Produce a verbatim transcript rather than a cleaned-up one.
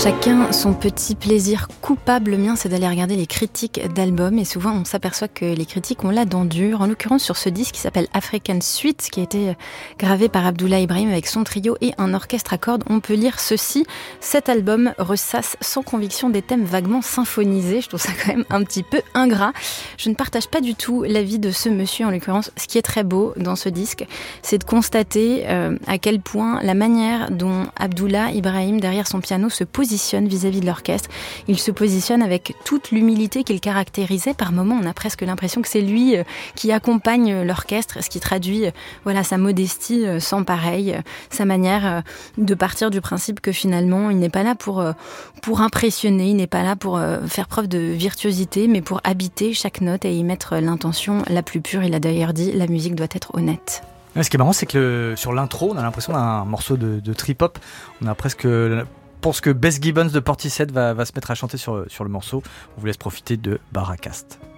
Chacun son petit plaisir coupable. Le mien, c'est d'aller regarder les critiques d'albums. Et souvent, on s'aperçoit que les critiques ont la dent dure. En l'occurrence, sur ce disque qui s'appelle African Suite, qui a été gravé par Abdoulaye Ibrahim avec son trio et un orchestre à cordes, on peut lire ceci. Cet album ressasse sans conviction des thèmes vaguement symphonisés. Je trouve ça quand même un petit peu ingrat. Je ne partage pas du tout l'avis de ce monsieur, en l'occurrence. Ce qui est très beau dans ce disque, c'est de constater euh, à quel point la manière dont Abdoulaye Ibrahim, derrière son piano, se positionne vis-à-vis de l'orchestre. Il se positionne avec toute l'humilité qu'il caractérisait. Par moments, on a presque l'impression que c'est lui qui accompagne l'orchestre, ce qui traduit voilà, sa modestie sans pareil, sa manière de partir du principe que finalement, il n'est pas là pour, pour impressionner, il n'est pas là pour faire preuve de virtuosité, mais pour habiter chaque note et y mettre l'intention la plus pure. Il a d'ailleurs dit, la musique doit être honnête. Ce qui est marrant, c'est que le, sur l'intro, on a l'impression d'un morceau de, de trip-hop. On a presque... Je pense que Bess Gibbons de Portishead va, va se mettre à chanter sur, sur le morceau. On vous laisse profiter de Baracast.